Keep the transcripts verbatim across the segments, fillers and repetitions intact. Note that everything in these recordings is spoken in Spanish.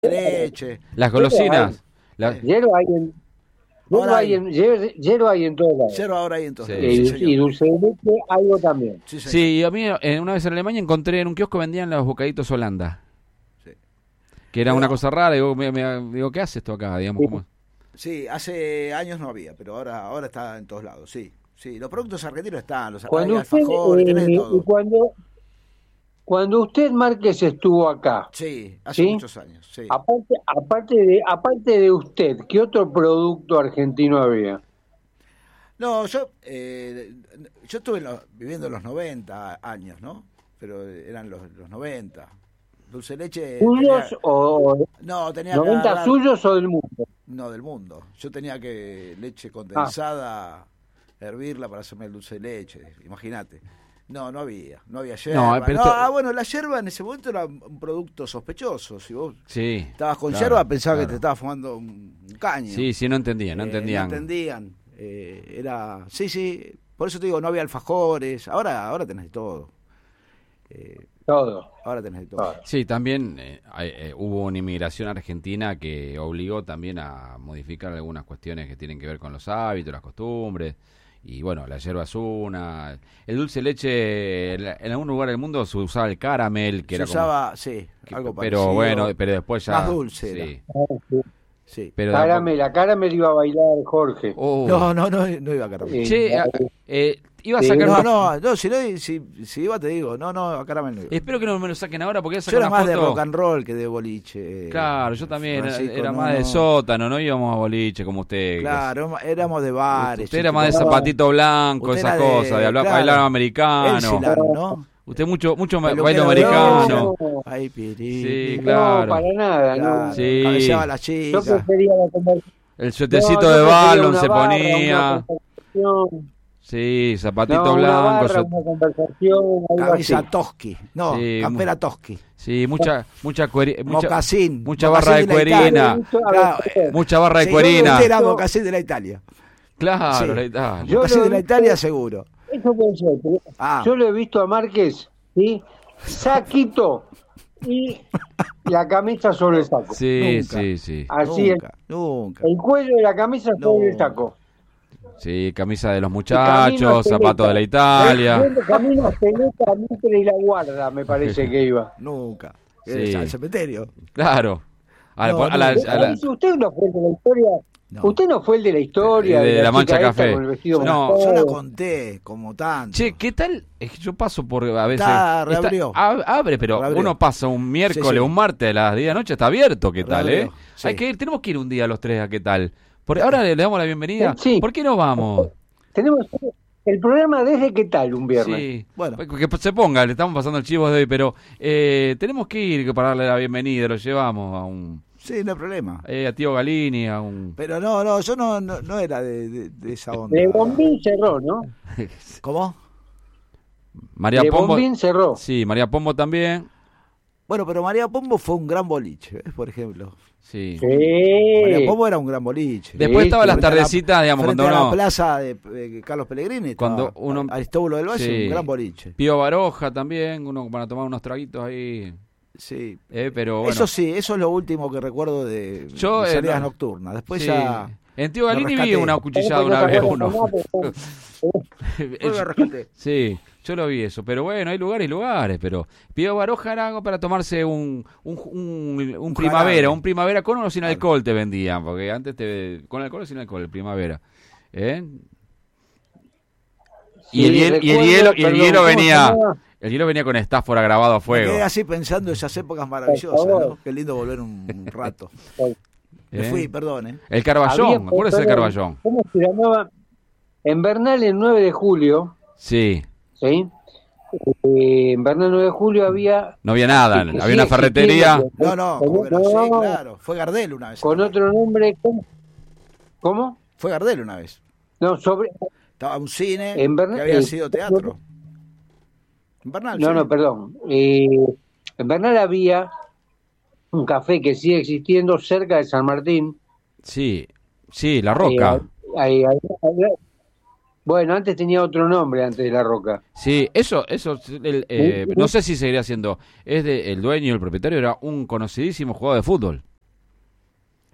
leche. Las golosinas. La... Hielo hay en, hielo hay en, hielo, hielo hay en todos lados. Hielo ahora hay en todos Sí. lados. Y, Sí, y dulce de leche algo también. Sí, señor. Sí, y a mí eh, una vez en Alemania encontré en un kiosco vendían los bocaditos Holanda. Sí. Que era Pero- una cosa rara. Digo, me, me- digo, ¿qué hace esto acá? Digamos, ¿cómo? Sí, hace años no había, pero ahora ahora está en todos lados, sí. Sí, los productos argentinos están, los Cuando hay usted, alfajores, tenés de eh, todo. y cuando, cuando usted, Márquez, estuvo acá, Sí, hace ¿sí? muchos años, sí. aparte, aparte, de, aparte de usted, ¿qué otro producto argentino había? No, yo eh, yo estuve en los- viviendo en los noventa años, ¿no? Pero eran los, los noventa. Dulce de leche... ¿Suyos tenía- o no, tenía que noventa agarrar- suyos o del mundo? No, del mundo. Yo tenía que leche condensada, hervirla para hacerme el dulce de leche, imagínate. No, no había, no había yerba. No, pero No, esto- ah, bueno, la yerba en ese momento era un producto sospechoso. Si vos Sí. estabas con claro, yerba, pensabas claro. que te estabas fumando un, un caño. Sí, sí, no entendían, no Eh, entendían. No entendían. Eh, era, sí, sí, por eso te digo, no había alfajores. Ahora, ahora tenés de todo. Eh, Todo. ahora tenés de todo. todo. Sí, también eh, hay- eh, hubo una inmigración argentina que obligó también a modificar algunas cuestiones que tienen que ver con los hábitos, las costumbres. Y bueno, la yerba es una. El dulce de leche, en, en algún lugar del mundo se usaba el caramel, que Se era como- usaba, sí, que- algo pero parecido. bueno, pero después ya. Más dulce Sí, Sí. pero de a poco- Caramel, a Caramel iba a bailar Jorge. Oh. No, no, no, no iba a caramel. Eh, Che, a- eh, iba a Sí, sacar. No, una- no, no, si, no, si, si iba te digo, no, no, a caramel no iba. Espero que no me lo saquen ahora porque voy a Yo sacar era una más de foto. rock and roll que de boliche. Claro, yo también era, Francisco, era no, más de no. sótano, no íbamos a boliche como usted. Claro, éramos de bares. Usted era más de chicos. zapatito blanco, Usted esas era de- cosas, de hablar, claro, bailar americano. Elsilan, ¿no? Usted mucho mucho ma- Peluquero baile de americano. No, Ay, Piri. Sí, no, claro. para nada. Claro, No. Sí. cabeceaba a la Yo chica. prefería la conversación. El suetecito No, yo de prefería balón una se barra, ponía. una conversación. Sí, zapatito No, una blanco. barra, suet- una conversación, algo Camisa así. Toski. No, Sí, campera Toski. Sí, mucha mucha cueri- mucha, Mocasín. mucha mocasín barra de la cuerina. Italia. Claro, eh, mucha barra de sí, cuerina. Usted era mocasín de la Italia. Claro, Sí. la Italia. Yo Mocasín lo de la he Italia visto- seguro. Eso puede ser, pero Ah. yo lo he visto a Márquez, ¿sí? Saquito y la camisa sobre el saco. Sí, Nunca. sí, sí. Así es. Nunca, nunca. El cuello de la camisa No. sobre el saco. Sí, camisa de los camino muchachos, a zapatos de la Italia. Camino- Camino a Pelota, Mitre y la guarda, me parece que iba. Nunca. Sí. Al cementerio. Claro. A la- No, a la- no, a la- Dice, usted no fue el de la historia. No. Usted no fue el de la historia. De la chica Mancha esta Café. con el vestido No, blanco. Yo la conté como tanto. Che, ¿qué tal? Es que yo paso por a veces. Está, reabrió. ab- abre, pero Reabrió. uno pasa un miércoles, Sí, sí. un martes a las diez de la noche, está abierto, ¿qué tal, Reabrió, eh? sí. Hay que ir, tenemos que ir un día los tres a qué tal. Por, ahora le damos la bienvenida. Sí. ¿Por qué no vamos? Tenemos el programa desde qué tal un viernes. Sí. Bueno. Que se ponga, le estamos pasando el chivo de hoy, pero eh, tenemos que ir para darle la bienvenida, lo llevamos a un Sí, no hay problema. eh, a Tío Galini, a un Pero no, no, yo no, no, no era de, de, de esa onda. De Bombín cerró, ¿no? ¿Cómo? María de Pombo. Bombín cerró. Sí, María Pombo también. Bueno, pero María Pombo fue un gran boliche, ¿ves? Por ejemplo. Sí. María Sí. Pombo era un gran boliche. Después Sí, estaban las Frente a la- tardecitas, digamos, frente cuando a la uno plaza de, de Carlos Pellegrini. Cuando estaba uno- Aristóbulo del Valle, Sí. un gran boliche. Pío Baroja también, uno para tomar unos traguitos ahí. Sí. Eh, pero bueno. Eso sí, eso es lo último que recuerdo de, Yo, de eh, salidas no- nocturnas. Después sí. ya... En Tío Galini vi rescaté. una cuchillada una vez uno. Después me rescaté. Sí, yo lo vi eso, pero bueno, hay lugares y lugares, pero Pío Baroja era algo para tomarse un un, un, un primavera, jarabe. un primavera con o sin alcohol te vendían, porque antes te con alcohol o sin alcohol, el primavera. ¿Eh? Y el, Sí, hiel- y el recuerdo, hielo, y el perdón, hielo ¿cómo se venía, llamaba? el hielo venía con estáfora grabado a Me fuego. quedé así pensando esas épocas maravillosas, Por favor. ¿no? Qué lindo volver un, un rato. ¿Eh? Me fui, perdón, ¿eh? El Carballón, Había- acuérdese del perdón, Carballón. ¿Cómo se llamaba? En Bernal, el nueve de julio, Sí, ¿sí? Eh, en Bernal nueve de julio había... no había nada, que había sigue una ferretería. existiendo, No, no, con- como que no, no, sí, claro. Fue Gardel una vez. con otro nombre... ¿Cómo? ¿Cómo? Fue Gardel una vez. No, sobre... Estaba un cine En Bernal- que había eh, sido teatro. En Bernal, No, sí. no, perdón. Eh, en Bernal había un café que sigue existiendo cerca de San Martín. Sí, sí, La Roca. Eh, ahí- ahí- ahí- bueno, antes tenía otro nombre antes de La Roca. Sí, eso, eso, el, eh, Sí, sí. no sé si seguiría siendo, es de, el dueño, el propietario era un conocidísimo jugador de fútbol.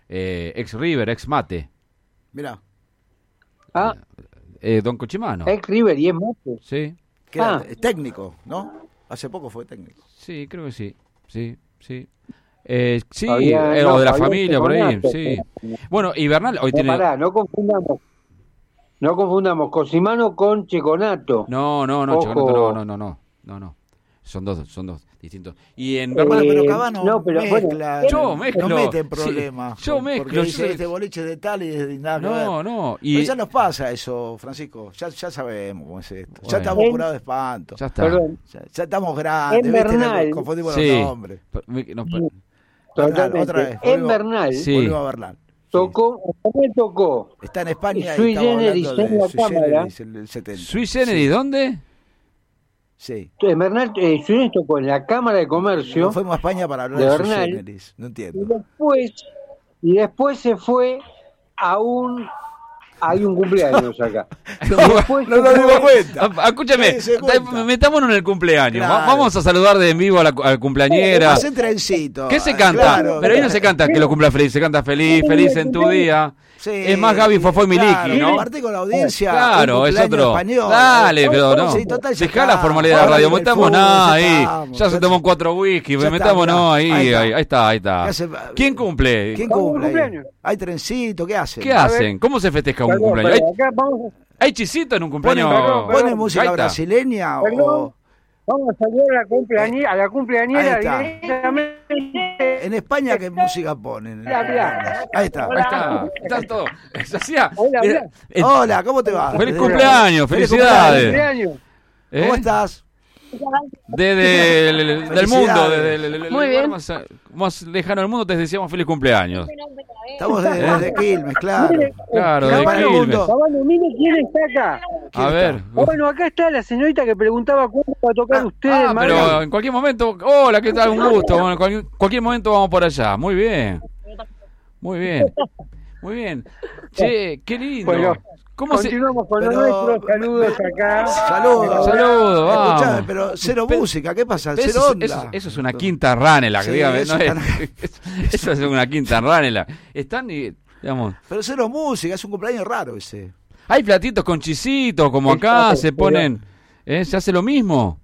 eh, ex River, ex Mate. Mirá. Ah, Eh, Don Cochimano. ex River y es Mate. Sí, Que era Ah. técnico, ¿no? Hace poco fue técnico. sí, creo que sí. Sí, sí. Eh, sí, Había- eh, no, o de la había familia, por ahí, Checonato, sí. pero- Bueno, y Bernal hoy No, tiene... pará, no confundamos. No confundamos Cosimano con Checonato. No, no, no, Ojo. Checonato, no, no, no, no, no, no. Son dos, son dos distintos. Y en Eh, Bueno, Bernal... pero Cabano no, pero bueno, mezcla. yo mezclo. No mete en Sí, problemas. yo por- mezclo, Porque yo dice sé- este boliche de tal y de nada que No, ver. no. Pero Y ya nos pasa eso, Francisco. Ya, ya sabemos cómo es esto. Bueno. Ya estamos En- curados de espanto. ya está. Perdón, Ya, ya estamos grandes. En ¿viste? Bernal. Le confundimos Sí. los nombres. Per- me- no, per- Bernal, totalmente. otra vez, En volvemos. Bernal Sí. Volvemos a Bernal. Sí. tocó, también tocó Está en España Sui y estamos generis hablando en la de Sui cámara. generis en el setenta. Sui Generis, ¿dónde? Sí. en Bernal, eh, Sui generis tocó en la Cámara de Comercio No fuimos a España para hablar de de, Sui Bernal. generis. No y entiendo. después y después se fue a un hay un cumpleaños acá. Después No se nos dimos fue- cuenta. Ah, Escúchame, Sí, se cuenta. metámonos en el cumpleaños. Va- Claro. Vamos a saludar de en vivo a la, a la cumpleañera. Hacé trencito. ¿Qué se Ah, canta? claro. Pero ahí no se canta que lo cumpla feliz, se canta feliz, feliz en tu día. Sí, Es más Gaby Fofó y Miliki, claro, ¿no? Compartí con la audiencia. Claro, un es cumpleaños otro. español. Dale, pero no. Sí, total, ya Dejá la está. formalidad de la Ahora radio. viene el Metamos fútbol, nada ya ahí. estamos, Ya se ya tomó está. cuatro whisky. Ya Metámonos está, ahí. mirá. Ahí está. Ahí ahí está, ahí está. ¿Qué hace? ¿Quién cumple? ¿Quién Vamos, cumple? ahí? cumpleaños. ¿Hay trencito? ¿Qué hacen? ¿Qué A ver. hacen? ¿Cómo se festeja un Perdón, cumpleaños? ¿Hay, perdón, acá vamos, hay chisito en un cumpleaños? perdón, ¿Pone perdón. música Ahí está. brasileña Perdón. o...? vamos a saludar a la cumpleañera, a la cumpleañera Ahí está. directamente. En España, ¿qué música ponen? Mirá, mirá. Ahí está. Ahí está. Está todo. Eso hacía. Hola, Era- hola. eh, Hola, ¿cómo te va? Feliz Desde- cumpleaños, Feliz felicidades. Cumpleaños. ¿Eh? ¿Cómo estás? Desde el, el- del Felicidades. mundo, desde el, el- el Muy lugar bien. Más, más lejano del mundo, te decíamos feliz cumpleaños. Estamos desde, desde Quilmes, claro. Claro, Mira, de para el Quilmes. mundo. Cabano, mire quién está acá. A ver. Bueno, acá está la señorita que preguntaba cuándo va a tocar usted. Ah, Mario. pero en cualquier momento. Hola, ¿qué tal? Un gusto. Bueno, en cualquier, cualquier momento vamos por allá. Muy bien. Muy bien. Muy bien. Che, qué lindo. Bueno, ¿Cómo se.? Continuamos con Pero- los nuestros saludos acá. Saludos. Saludos, vamos. Escuchame, pero cero Pero- música, ¿qué pasa? Eso, Cero es- onda. eso, es- eso es una quinta ranela, Sí, dígame. eso no es- están- eso es una quinta ranela. Están y. Digamos, Pero cero música, es un cumpleaños raro ese. hay platitos con chisitos, como acá se ponen. ¿eh? ¿Se hace lo mismo?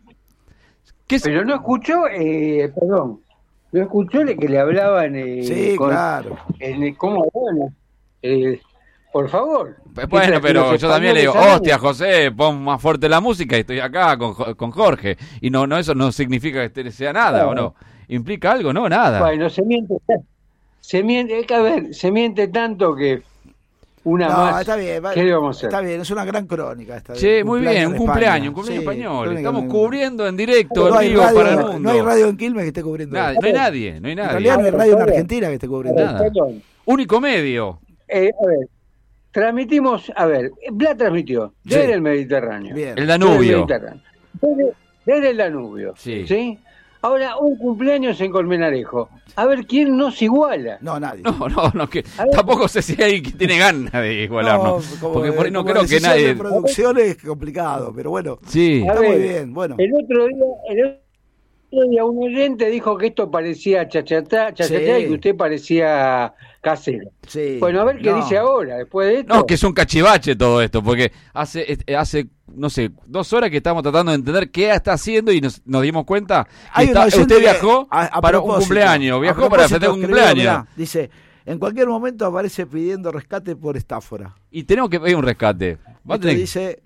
¿Qué es- Pero no escuchó, eh, perdón, no escuchó de que le hablaban. Eh, Sí, con- claro. en- ¿Cómo hablaban? Eh, por favor. Bueno, Mientras que pero los yo también le digo, españoles hostia, José, pon más fuerte la música y estoy acá con, Jo- con Jorge. Y no, no, eso no significa que este sea nada, ¿o no? ¿Implica algo? No, nada. Bueno, se miente. Se miente, es que, a ver, se miente tanto que una No, más. está bien. va- ¿Qué le vamos a hacer? Está bien, es una gran crónica esta. Che, del muy cumpleaños bien, en un España. cumpleaños, un cumpleaños Sí, español. crónica Estamos en- cubriendo en directo, No en hay, vivo radio, para el mundo. no hay radio en Quilmes que esté cubriendo. Nada, esto. no hay nadie, no hay En nadie. realidad no hay radio en Perdón. Argentina que esté cubriendo. Nada. Perdón. Único medio. Eh, a ver, transmitimos, a ver, Bla transmitió desde Sí. el Mediterráneo. Bien. El Desde el Danubio. Mediterráneo. Desde, desde el Danubio. Sí. ¿Sí? Ahora, un cumpleaños en Colmenarejo. A ver quién nos iguala. No, nadie. No, no, no, que A ver. tampoco sé si hay que tiene ganas de igualarnos. como- porque por ahí no como creo que decisión nadie. de producción es complicado, pero bueno, Sí. A está ver, muy bien. Bueno, El otro día, el otro día un oyente dijo que esto parecía chachatá, chachatá Sí. y que usted parecía casero. sí. Bueno, a ver qué No. dice ahora, después de esto. No, que es un cachivache todo esto, porque hace, eh, hace no sé, dos horas que estamos tratando de entender qué está haciendo y nos, nos dimos cuenta que Hay un está- oyente usted que, viajó a- a para un propósito, cumpleaños, a viajó para propósito, festejar un escribió, cumpleaños. mirá, dice, en cualquier momento aparece pidiendo rescate por estáfora. Y tenemos que pedir un rescate. Va a Esto tener- dice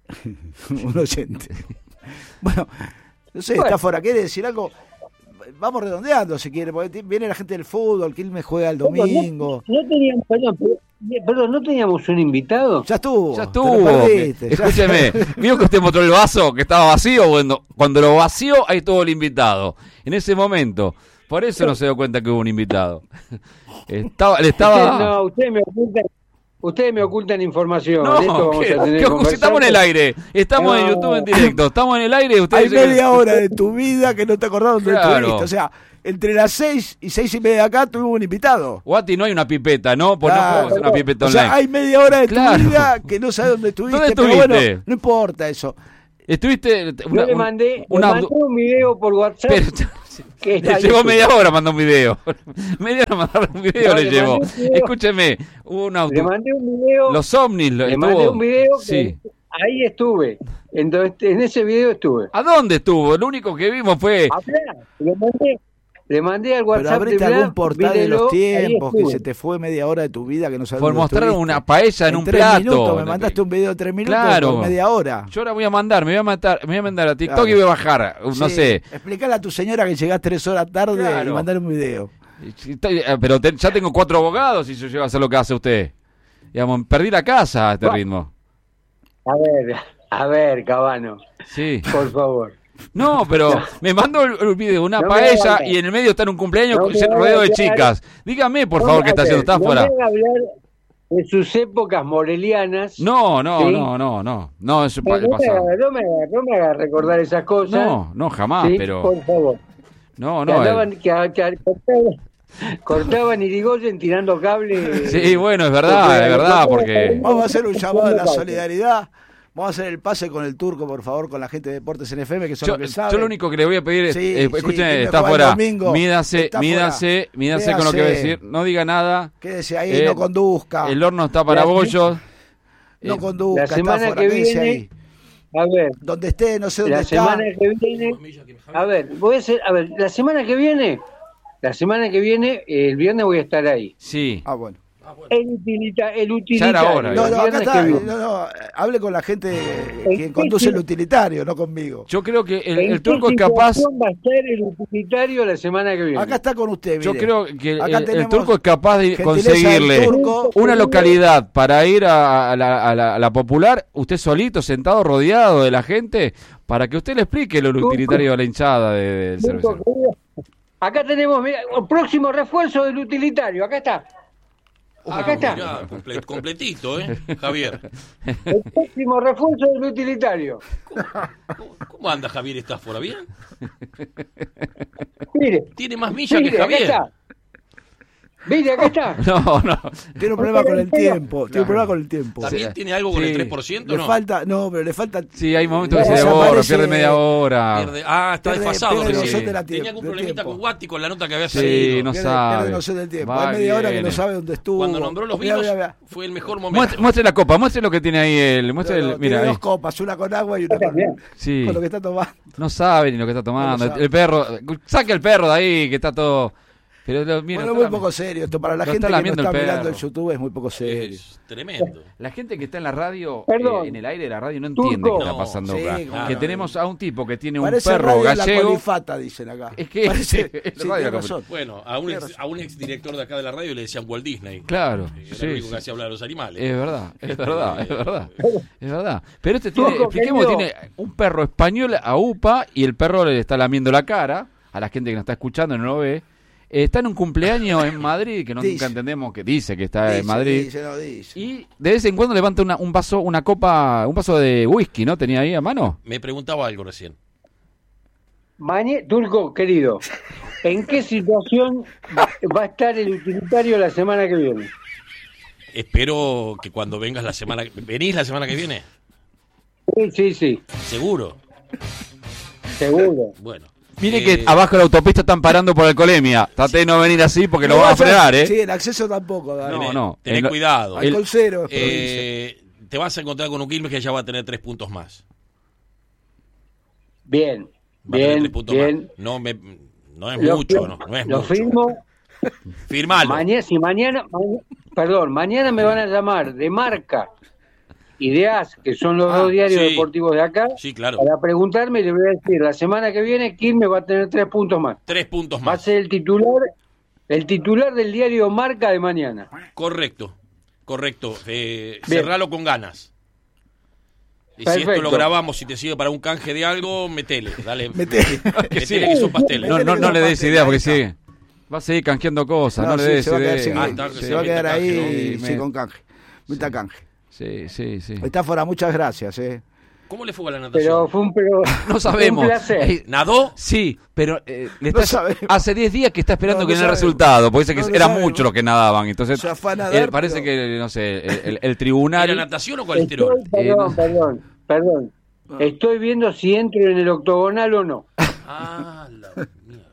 un oyente. Bueno, no sé, Bueno. estáfora, ¿quiere decir algo? Vamos redondeando si quiere, porque viene la gente del fútbol, Quilmes juega el domingo. No, no teníamos, perdón, pero- perdón, ¿no teníamos un invitado? Ya estuvo. Ya te lo estuvo. perdiste, ya- Escúcheme, vio que usted mostró el vaso que estaba vacío. Bueno, cuando lo vació, ahí estuvo el invitado. En ese momento. Por eso no se dio cuenta que hubo un invitado. Estaba, le Ustedes, estaba. no, ustedes me ocultan, ustedes me ocultan información. No, Esto vamos que- a tener que- que conversar. estamos en el aire. Estamos en No. YouTube en directo. Estamos en el aire. Usted Hay dice que- media hora de tu vida que no te acordás dónde Claro. estuviste. O sea, entre las seis y seis y media de acá tuvimos un invitado. Guati, no hay una pipeta, ¿no? Pues no Claro. podemos hacer una pipeta O online. sea, hay media hora de Claro. tu vida que no sabes dónde estuviste. ¿Dónde pero estuviste? bueno, no importa eso. Estuviste. Yo le mandé, le una- mandé un video por WhatsApp pero- Que Le ahí llevó estuve. media hora mandar un video. Media hora mandar un video No, le le llevó. mandé un video. Escúcheme, hubo un auto. Le mandé un video. Los ovnis. lo- le estuvo- mandé un video. que Sí. Ahí estuve. Entonces, en ese video estuve. ¿A dónde estuvo? Lo único que vimos fue... Acá, le mandé, le mandé al Pero WhatsApp abriste de Blas, algún portal de mírelo, los ahí tiempos que estuve. se te fue media hora de tu vida que no sabes Por dónde mostrar estuviste. una paella en un tres plato. minutos, me mandaste un video de tres minutos Claro. por media hora. Yo ahora voy a mandar, me voy a matar, me voy a mandar a TikTok Claro. y voy a bajar, uh, no Sí, sé. Explicale a tu señora que llegás tres horas tarde Claro. y mandale un video. Estoy- eh, pero te- ya tengo cuatro abogados y yo llego a hacer lo que hace usted. Digamos, perdí la casa a este Bueno. ritmo. A ver, a ver, Cabano, Sí. por favor. No, pero me mandó el, el video de una No me paella haga- y en el medio está en un cumpleaños No con- me haga rodeado de hablar- chicas. Dígame, por No favor, me- qué está a haciendo. ver, ¿Está afuera? No me haga hablar de sus épocas morelianas. No, no, Sí. no, no, no. No, eso No, pa- no, me pasa. haga, no, me haga, no me haga recordar esas cosas. No, no, jamás, Sí, pero. por favor. No, Que no. andaban- eh. que- que cortaban, cortaban Irigoyen tirando cable. Sí, bueno, es verdad, Porque- es verdad, porque. Vamos a hacer un llamado a la solidaridad. Vamos a hacer el pase con el turco, por favor, con la gente de Deportes en F M, que son Yo, los que saben. yo lo único que le voy a pedir es, Sí, eh, sí, escúcheme, dime está cuál fuera, domingo. mídase, Está mídase, mídase con lo que va a Véase. decir, no diga nada, Quédese ahí, Eh, no conduzca. el horno está para La- bollos, No eh, conduzca, la está semana fuera, que quédese viene- ahí. A ver, Donde esté, no sé dónde la está. semana que viene. A ver, voy a hacer, a ver, la semana que viene, la semana que viene, el viernes voy a estar ahí. sí, Ah, bueno. El, utilita, el Ya utilitario. era hora, el No, no, acá viernes está. que viene. No, no, hable con la gente, ¿En quien qué conduce el si- utilitario, no conmigo. yo creo que el, ¿En el qué turco es capaz, situación va a estar el utilitario la semana que viene? Acá está con usted, yo mire. creo que el, Acá el tenemos turco es capaz de gentileza del conseguirle turco. una localidad para ir a, a la, a la- a la popular, usted solito, sentado, rodeado de la gente, para que usted le explique lo Turco. utilitario a la hinchada de- del Turco, cervecero. querido. Acá tenemos, mira, el próximo refuerzo del utilitario, acá está. Acá está. Mirá, comple- completito, ¿eh, Javier? El próximo refuerzo del utilitario. ¿Cómo, cómo anda Javier Estáfora? ¿Bien? Mire, Tiene más millas mire, que acá Javier. está. Mire, acá está. No, no. Tiene un problema con el tiempo. Tiene un problema con el tiempo. ¿También Sí. tiene algo con Sí. el tres por ciento Le no? falta, no, pero le falta. Sí, hay momentos que No, se devora, desaparece- pierde media hora. Pierde- ah, está Pierde- desfasado. pierde recién. noción de la Tenía tiempo- algún del problemita tiempo. con Guati con la nota que había Sí, salido. no pierde, sabe. pierde noción del tiempo. Va Hay media hora que viene. no sabe dónde estuvo. Cuando nombró los Mira, vinos, mira, mira. fue el mejor momento. Muestre, muestre la copa, muestre lo que tiene ahí el, muestre No, el- no, mira tiene ahí. dos copas, una con agua y una con, Sí. con lo que está tomando. No sabe ni lo que está tomando. No lo el, sabe. el perro, saque el perro de ahí que está todo. Pero lo- mira, Bueno, está muy la- poco serio esto. Para la lo gente está que no lamiendo está el mirando perro. el YouTube es muy poco serio. Es tremendo. La gente que está en la radio, Perdón. eh, en el aire de la radio, no Turco. entiende qué está No, pasando sí, acá. claro. Que tenemos a un tipo que tiene un Parece perro radio de la gallego. colifata, dicen acá. Es que Parece, es sí, radio tiene de la razón. Bueno, a un, ex, a un ex director de acá de la radio le decían Walt Disney. Claro, Era sí, el único sí. que hacía hablar a los animales. Es verdad, es verdad, es verdad. Es verdad. Pero este tiene, Turco, expliquemos, querido. tiene un perro español a UPA y el perro le está lamiendo la cara a la gente que nos está escuchando y no lo ve. Eh, Está en un cumpleaños en Madrid, que no Dice. nunca entendemos que dice que está Dice, en Madrid. dice, no, dice. Y de vez en cuando levanta una, un vaso, una copa, un vaso de whisky, ¿no? ¿Tenía ahí a mano? Me preguntaba algo recién. Mañe, Turco, querido, ¿en qué situación va a estar el utilitario la semana que viene? Espero que cuando vengas la semana... ¿Venís la semana que viene? Sí, sí, sí, ¿Seguro? seguro. Bueno. Mire Eh, que abajo de la autopista están parando por alcoholemia. Trate de no venir así porque lo van a vaya- frenar, ¿eh? Sí, el acceso tampoco. Dani. No, Tenés, no. tenés El- cuidado. Alcohol cero es provincia. Eh, te vas a encontrar con un Quilmes que ya va a tener tres puntos más. Bien, Va a tener bien, tres puntos bien. más. No, me, no es Lo, mucho, no, no es lo mucho. firmo. Firmalo. Mañana, si mañana, maña- perdón, mañana me van a llamar de Marca y de A S, que son los Ah, dos diarios sí. deportivos de acá, Sí, claro. para preguntarme y le voy a decir, la semana que viene Quilmes va a tener tres puntos más. Tres puntos Va a más. ser el titular, el titular del diario Marca de mañana. Correcto, correcto. Eh, Bien. cerralo con ganas. Y si esto Perfecto. lo grabamos y te sirve para un canje de algo, metele, dale. Mete- Metele que son pasteles. No, no, no le des Metele idea porque que son sigue. Va a seguir canjeando cosas, no, No, le sí, des se va a quedar, idea. sin- Ah, está, se sí, va a quedar meta ahí canje, ¿no? sí, Me- con canje. Mitad canje. Sí, sí, sí. Está fuera, muchas gracias. Eh. ¿Cómo le fue a la natación? Pero fue un, pero, No sabemos. un placer. Eh, ¿Nadó? Sí, pero eh, le No está- sabemos. hace diez días que está esperando No, que no den el sabemos. resultado, porque dice que No, no eran sabemos. muchos los que nadaban. Entonces, O sea, fue a nadar, eh, parece pero- que, no sé, el, el- el tribunal. ¿Era natación o colesterol? Estoy, Eh, perdón, no- perdón, perdón. Ah. Estoy viendo si entro en el octogonal o no. Ah, la mierda.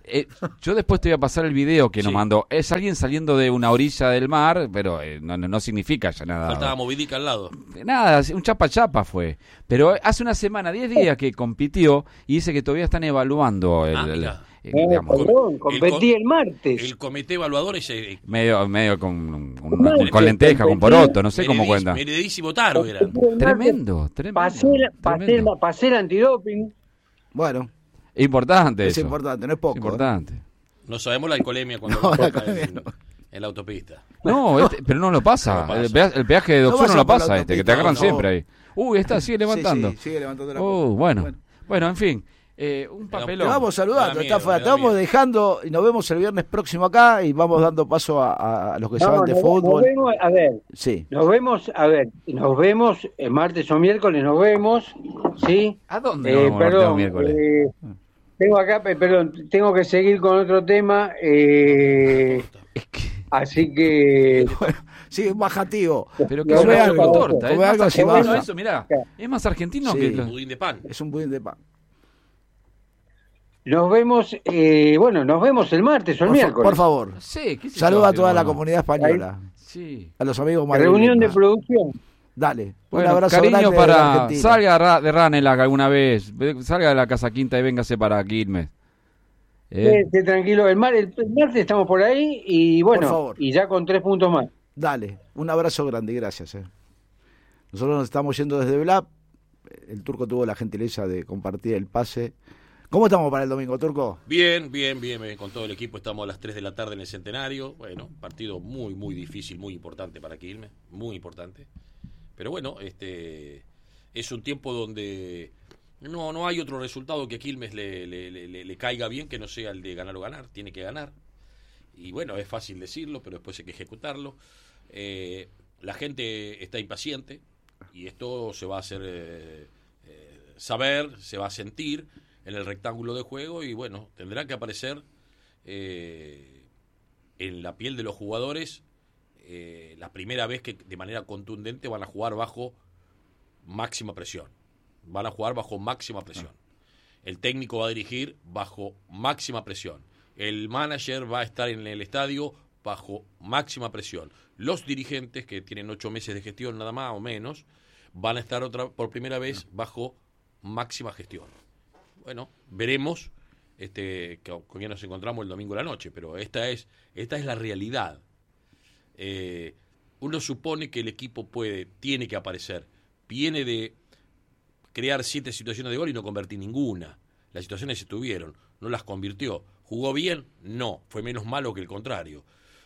eh, yo después te voy a pasar el video que nos Sí. mandó. Es alguien saliendo de una orilla del mar, pero eh, no, no, no significa ya nada. Faltaba Movidica al lado. Nada, un chapa-chapa fue. Pero hace una semana, diez días que compitió y dice que todavía están evaluando el, Ah, el- mirá. el- No, digamos, perdón, competí el- el martes. El comité evaluador es eh, medio, medio con, un- un- Martes, con lenteja, con competí- poroto, no sé cómo meredis- cuenta. meredísimo taro eran. Competí el martes. Tremendo, tremendo. Pasé, la- pasé, tremendo. el- pasé el antidoping. Bueno, Importante es eso. importante, no es Es poco. ¿eh? No importante. sabemos la alcoholemia cuando No, nos la toca alcoholemia en, no. en la autopista. No, este- pero no lo pasa. No lo pasa. El, peaje, el peaje de No Doxur no, vaya lo por la pasa este, que te autopista, agarran no. siempre ahí. Uy, está, sigue levantando. Sí, sí, sigue levantando la Oh, copa. bueno. bueno. en fin. Eh, un Te papelón. Te vamos saludando, Me da está miedo, fuera. me Te da vamos miedo. dejando y nos vemos el viernes próximo acá y vamos dando paso a, a los que No, saben de nos, fútbol. nos vemos, a ver, Sí. nos vemos, a ver, nos vemos el martes o miércoles, nos vemos, ¿sí? ¿A dónde Eh, nos vemos martes o perdón, miércoles? eh, tengo acá, pe- perdón, tengo que seguir con otro tema, eh, Es que, así que Sí, bajativo. pero que Come es una algo, torta. Es come más algo así argentino baja. eso, mirá. Es más argentino Sí. que... lo- Budín de pan. Es un budín de pan. nos vemos, eh, bueno, nos vemos el martes o el Por, fa- miércoles. por favor. No sé, qué sé Saluda yo, a toda pero la no. comunidad española. Sí. A los amigos Reunión de madrileños. producción. Dale. Bueno, un abrazo cariño grande de para... Argentina. Salga Ra- de Ranelagh alguna vez. Ve- Salga de la Casa Quinta y véngase para Quilmes. ¿Eh? Esté tranquilo, el, mar, el, el martes estamos por ahí y Por bueno, favor. y ya con tres puntos más. Dale. Un abrazo grande y gracias. eh. Nosotros nos estamos yendo desde Blab. El Turco tuvo la gentileza de compartir el pase. ¿Cómo estamos para el domingo, Turco? Bien, bien, bien, bien, con todo el equipo estamos a las tres de la tarde en el Centenario. Bueno, partido muy, muy difícil, muy importante para Quilmes, muy importante. Pero bueno, este es un tiempo donde no, no hay otro resultado que a Quilmes le, le, le, le caiga bien que no sea el de ganar o ganar, tiene que ganar. Y bueno, es fácil decirlo, pero después hay que ejecutarlo. Eh, la gente está impaciente y esto se va a hacer eh, eh, saber, se va a sentir en el rectángulo de juego y bueno, tendrá que aparecer eh, en la piel de los jugadores eh, la primera vez que de manera contundente van a jugar bajo máxima presión. Van a jugar bajo máxima presión. El técnico va a dirigir bajo máxima presión. El manager va a estar en el estadio bajo máxima presión. Los dirigentes, que tienen ocho meses de gestión nada más o menos, van a estar otra por primera vez bajo máxima gestión. Bueno, veremos este, con quién nos encontramos el domingo a la noche, pero esta es, esta es la realidad. Eh, uno supone que el equipo puede, tiene que aparecer. Viene de crear siete situaciones de gol y no convertir ninguna. Las situaciones estuvieron, no las convirtió. ¿Jugó bien? No, fue menos malo que el contrario.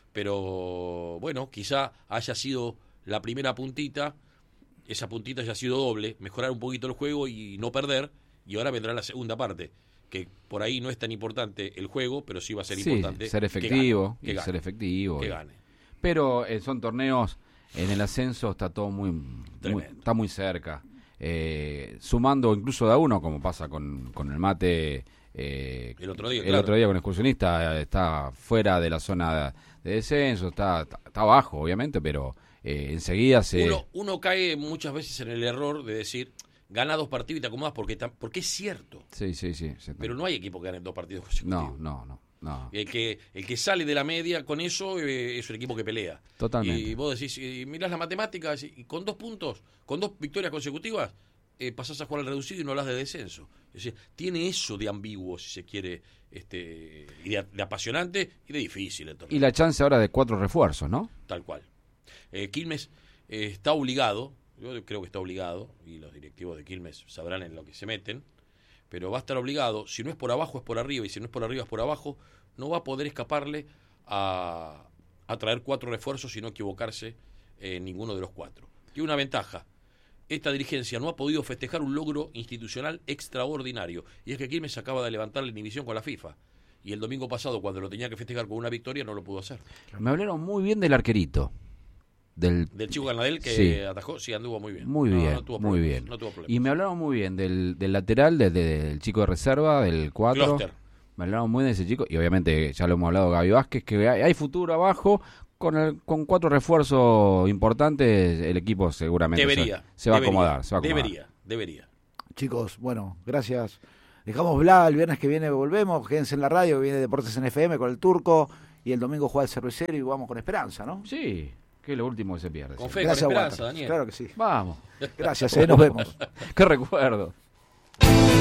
Pero bueno, quizá haya sido la primera puntita, esa puntita haya sido doble, mejorar un poquito el juego y no perder, y ahora vendrá la segunda parte, que por ahí no es tan importante el juego, pero sí va a ser Sí, importante. ser que efectivo. gane, que y gane, ser efectivo. que y- gane. Pero eh, son torneos, en el ascenso está todo muy, muy- Tremendo. está muy cerca. Eh, sumando incluso de a uno, como pasa con, con el mate. eh, El otro día, el claro. otro día con el excursionista, eh, está fuera de la zona de descenso, está, está, está abajo, obviamente, pero eh, enseguida se... Uno, uno cae muchas veces en el error de decir, gana dos partidos y te acomodas porque, tam- porque es cierto. Sí, sí, sí. sí. Pero no hay equipo que gane dos partidos consecutivos. no, no, no, no. El que, el que sale de la media con eso eh, es un equipo que pelea. Totalmente. Y vos decís, y mirás las matemáticas y con dos puntos, con dos victorias consecutivas, eh, pasás a jugar al reducido y no hablas de descenso. Es decir, tiene eso de ambiguo, si se quiere, este, y de, de apasionante y de difícil el torneo. Y la chance ahora de cuatro refuerzos, ¿no? Tal cual. Eh, Quilmes eh, está obligado, yo creo que está obligado, y los directivos de Quilmes sabrán en lo que se meten, pero va a estar obligado, si no es por abajo es por arriba, y si no es por arriba es por abajo, no va a poder escaparle a, a traer cuatro refuerzos y no equivocarse en ninguno de los cuatro. Tiene una ventaja. Esta dirigencia no ha podido festejar un logro institucional extraordinario, y es que Quilmes acaba de levantar la inhibición con la FIFA. Y el domingo pasado, cuando lo tenía que festejar con una victoria, no lo pudo hacer. Me hablaron muy bien del arquerito. Del, Del chico Ganadel que Sí. atajó, sí, anduvo muy bien. Muy No, bien, no tuvo muy problemas, bien. No tuvo problemas. Y me hablaron muy bien del, del lateral, de- de- del chico de reserva, del cuatro. Gloster. Me hablaron muy bien de ese chico. Y obviamente ya lo hemos hablado Gaby Vázquez, que hay, hay futuro abajo. Con, el, con cuatro refuerzos importantes, el equipo seguramente Debería. se, se va debería, a acomodar. Se va a acomodar. Debería, debería. Chicos, bueno, gracias. Dejamos Bla, el viernes que viene volvemos, quédense en la radio, viene Deportes en F M con el Turco, y el domingo juega el Cervecero y vamos con Esperanza, ¿no? Sí, que es lo último que se pierde. Con sí. fe, Gracias, con esperanza, Walter. Daniel. Claro que sí. Vamos. Gracias, eh, nos vemos. Qué recuerdo.